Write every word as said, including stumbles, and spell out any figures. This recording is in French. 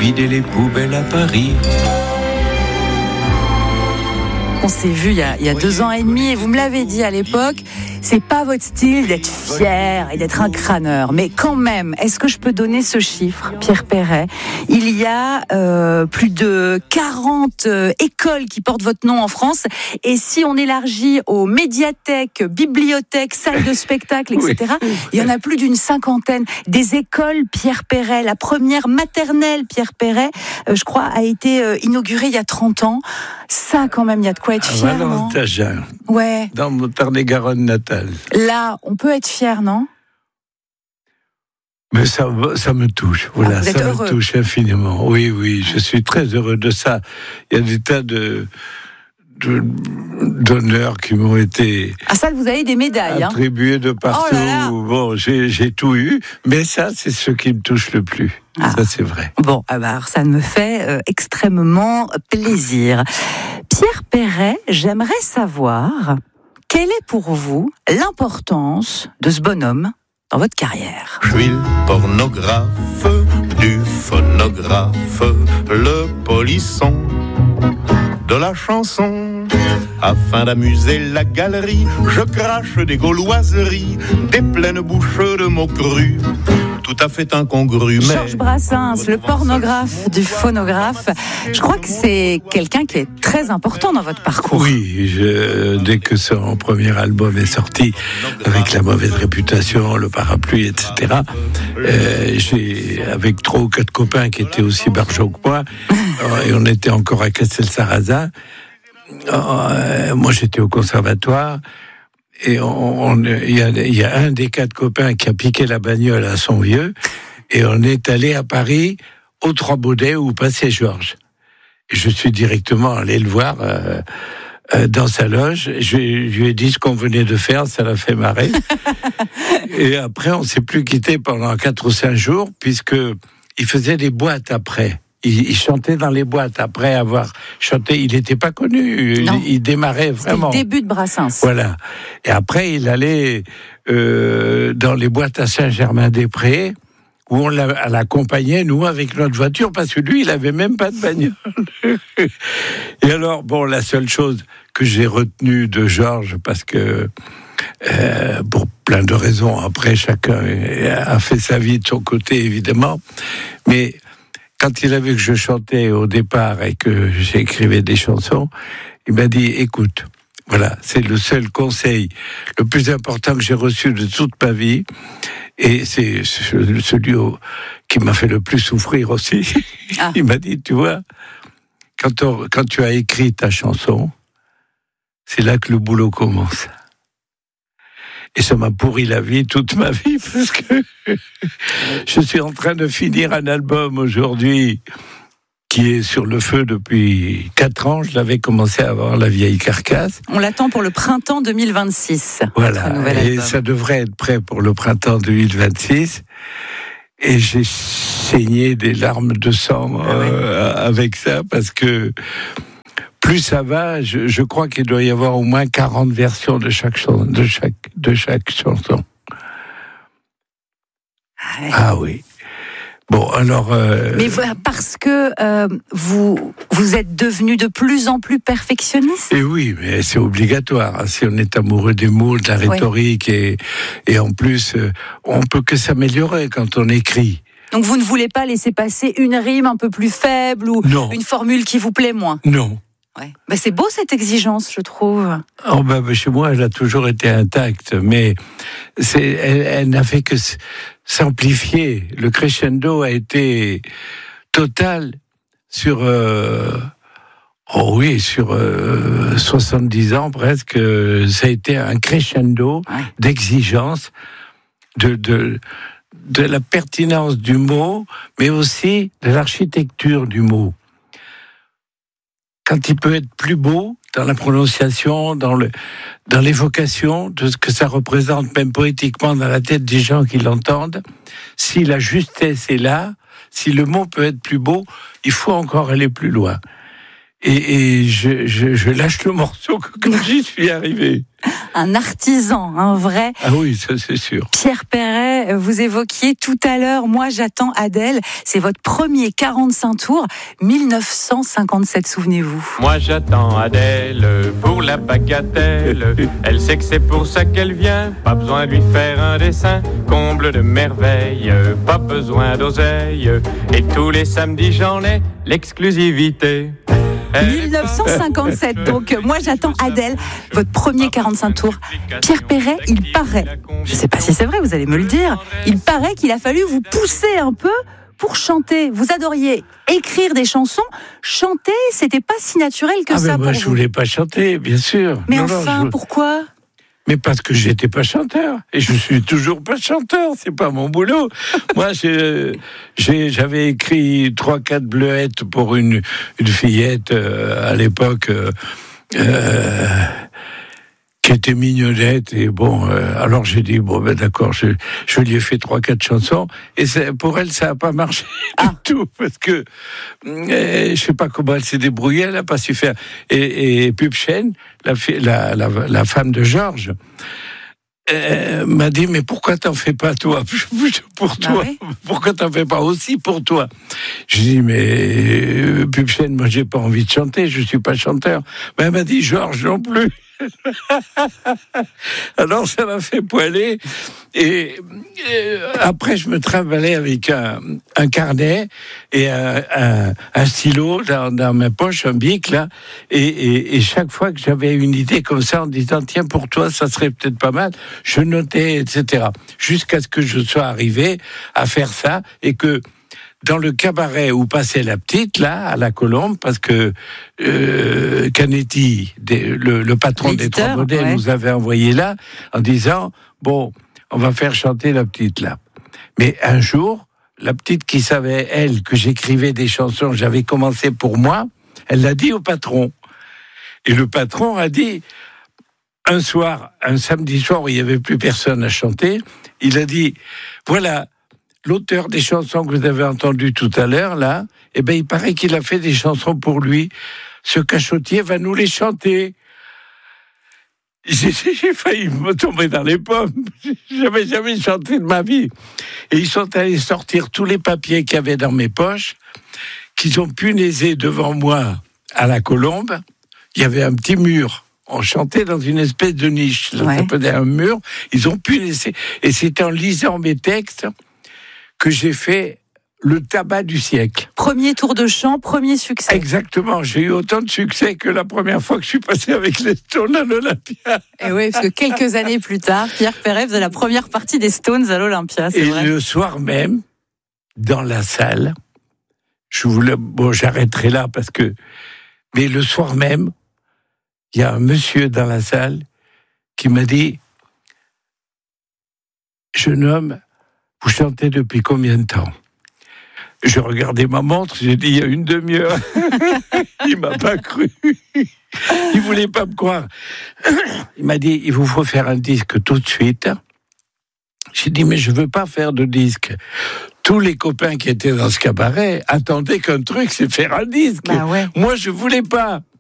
vider les poubelles à Paris. On s'est vu il y, a, il y a deux ans et demi et vous me l'avez dit à l'époque, c'est pas votre style d'être fier et d'être un crâneur. Mais quand même, est-ce que je peux donner ce chiffre, Pierre Perret ? Il y a euh, plus de quarante euh, écoles qui portent votre nom en France. Et si on élargit aux médiathèques, bibliothèques, salles de spectacle, et cetera, oui. Il y en a plus d'une cinquantaine. Des écoles Pierre Perret, la première maternelle Pierre Perret, euh, je crois, a été euh, inaugurée il y a trente ans. Ça, quand même, il y a de quoi être fier, non ? Ouais. Dans mon Tarn-et-Garonne natal. Là, on peut être fier, non ? Mais ça, ça me touche, voilà, ah, ça heureux. me touche infiniment. Oui, oui, je suis très heureux de ça. Il y a des tas de, de d'honneurs qui m'ont été ah ça, vous avez des médailles, attribués hein. de partout. Oh là là. Bon, j'ai, j'ai tout eu, mais ça, c'est ce qui me touche le plus. Ah. Ça, c'est vrai. Bon, alors ça me fait euh, extrêmement plaisir. Pierre Perret, j'aimerais savoir quelle est pour vous l'importance de ce bonhomme dans votre carrière. Je suis le pornographe du phonographe, le polisson de la chanson. Afin d'amuser la galerie, je crache des gauloiseries, des pleines bouches de mots crus, tout à fait incongrus. Mais... Georges Brassens, le pornographe du phonographe. Je crois que c'est quelqu'un qui est très important dans votre parcours. Oui, je, dès que son premier album est sorti, avec la mauvaise réputation, le parapluie, et cetera, euh, j'ai, avec trois ou quatre copains qui étaient aussi barjots que moi, et on était encore à Castel-Sarrazin, euh, moi j'étais au conservatoire, et il y, y a un des quatre copains qui a piqué la bagnole à son vieux, et on est allé à Paris, aux Trois Baudets, où passait Georges. Et je suis directement allé le voir euh, euh, dans sa loge. Je, je lui ai dit ce qu'on venait de faire, ça l'a fait marrer. Et après, on ne s'est plus quitté pendant quatre ou cinq jours, puisque il faisait des boîtes après. Il, il chantait dans les boîtes après avoir chanté. Il n'était pas connu. Il, il démarrait vraiment. C'était le début de Brassens. Voilà. Et après, il allait euh, dans les boîtes à Saint-Germain-des-Prés, où on l'accompagnait, nous, avec notre voiture, parce que lui, il n'avait même pas de bagnole. Et alors, bon, la seule chose que j'ai retenue de Georges, parce que, euh, pour plein de raisons, après, chacun a fait sa vie de son côté, évidemment, mais quand il a vu que je chantais au départ et que j'écrivais des chansons, il m'a dit, écoute, voilà, c'est le seul conseil le plus important que j'ai reçu de toute ma vie, et c'est celui qui m'a fait le plus souffrir aussi. Ah. Il m'a dit, tu vois, quand, on, quand tu as écrit ta chanson, c'est là que le boulot commence. Et ça m'a pourri la vie, toute ma vie, parce que je suis en train de finir un album aujourd'hui qui est sur le feu depuis quatre ans. Je l'avais commencé à avoir, La vieille carcasse. On l'attend pour le printemps deux mille vingt-six. Voilà, et album. Ça devrait être prêt pour le printemps deux mille vingt-six. Et j'ai saigné des larmes de sang ah ouais. euh, avec ça, parce que plus ça va, je, je crois qu'il doit y avoir au moins quarante versions de chaque, chanson, de chaque, de chaque chanson. Ah, ouais. Ah oui. Bon, alors... Euh... Mais parce que euh, vous, vous êtes devenu de plus en plus perfectionniste. Et oui, mais c'est obligatoire. Hein, si on est amoureux des mots, de la rhétorique, oui. et, et en plus, euh, on peut que s'améliorer quand on écrit. Donc vous ne voulez pas laisser passer une rime un peu plus faible ou non. Une formule qui vous plaît moins ? Non. Ouais. Ben c'est beau cette exigence, je trouve. Oh ben, chez moi, elle a toujours été intacte, mais c'est, elle, elle n'a fait que s'amplifier. Le crescendo a été total sur, euh, oh oui, sur euh, soixante-dix ans presque. Ça a été un crescendo ouais. d'exigence, de, de, de la pertinence du mot, mais aussi de l'architecture du mot. Quand il peut être plus beau dans la prononciation, dans, le, dans l'évocation de ce que ça représente, même poétiquement dans la tête des gens qui l'entendent, si la justesse est là, si le mot peut être plus beau, il faut encore aller plus loin. et, et je, je, je lâche le morceau quand j'y suis arrivé. Un artisan, un vrai. Ah oui, ça c'est sûr. Pierre Perret, vous évoquiez tout à l'heure, moi j'attends Adèle, c'est votre premier quarante-cinq tours, dix-neuf cent cinquante-sept, souvenez-vous. Moi j'attends Adèle pour la bagatelle. Elle sait que c'est pour ça qu'elle vient. Pas besoin de lui faire un dessin. Comble de merveille, pas besoin d'oseille. Et tous les samedis j'en ai l'exclusivité. dix-neuf cent cinquante-sept, donc moi j'attends Adèle, votre premier quarante-cinq tours. Pierre Perret, il paraît, je ne sais pas si c'est vrai, vous allez me le dire, il paraît qu'il a fallu vous pousser un peu pour chanter. Vous adoriez écrire des chansons, chanter, c'était pas si naturel que ah ça ben pour moi, vous. je voulais pas chanter, bien sûr. Mais non, enfin, non, je... pourquoi ? Mais parce que j'étais pas chanteur. Et je suis toujours pas chanteur. C'est pas mon boulot. Moi, j'ai, j'ai, j'avais écrit trois, quatre bleuettes pour une, une fillette, euh, à l'époque, euh, euh, qui était mignonnette. Et bon, euh, alors j'ai dit, bon, ben d'accord, je, je lui ai fait trois, quatre chansons. Et pour elle, ça a pas marché ah. du tout. Parce que, euh, je sais pas comment elle s'est débrouillée, elle a pas su faire. Et, et Pupchen, La, la, la, la femme de Georges, euh, m'a dit, mais pourquoi t'en fais pas toi pour toi ah oui. Pourquoi t'en fais pas aussi pour toi? Je dis, mais euh, Pupchen, moi j'ai pas envie de chanter, je suis pas chanteur. Mais elle m'a dit, Georges non plus. Alors ça m'a fait poiler et, et après je me trimballais avec un, un carnet et un, un, un stylo dans, dans ma poche, un bic là, et, et, et chaque fois que j'avais une idée comme ça en disant tiens pour toi ça serait peut-être pas mal, je notais, et cetera, jusqu'à ce que je sois arrivé à faire ça et que dans le cabaret où passait la petite, là, à la Colombe, parce que euh, Canetti, des, le, le patron L'éditeur, des Trois Modèles, ouais. nous avait envoyé là, en disant, bon, on va faire chanter la petite, là. Mais un jour, la petite qui savait, elle, que j'écrivais des chansons, j'avais commencé pour moi, elle l'a dit au patron. Et le patron a dit, un soir, un samedi soir où il n'y avait plus personne à chanter, il a dit, voilà, l'auteur des chansons que vous avez entendues tout à l'heure, là, eh ben, il paraît qu'il a fait des chansons pour lui. Ce cachotier va nous les chanter. J'ai, j'ai failli me tomber dans les pommes. J'avais jamais chanté de ma vie. Et ils sont allés sortir tous les papiers qu'il y avait dans mes poches, qu'ils ont punaisé devant moi à la Colombe. Il y avait un petit mur. On chantait dans une espèce de niche. Ça ouais. s'appelait un mur. Ils ont punaisé. Et c'était en lisant mes textes que j'ai fait le tabac du siècle. Premier tour de chant, premier succès. Exactement, j'ai eu autant de succès que la première fois que je suis passé avec les Stones à l'Olympia. Et oui, parce que quelques années plus tard, Pierre Perret faisait la première partie des Stones à l'Olympia, c'est Et vrai. le soir même, dans la salle, je voulais, bon, j'arrêterai là parce que, mais le soir même, il y a un monsieur dans la salle qui m'a dit, jeune homme, vous chantez depuis combien de temps? Je regardais ma montre, j'ai dit il y a une demi-heure. Il m'a pas cru. Il voulait pas me croire. Il m'a dit il vous faut faire un disque tout de suite. J'ai dit mais je veux pas faire de disque. Tous les copains qui étaient dans ce cabaret attendaient qu'un truc, c'est faire un disque. Bah ouais. Moi je voulais pas.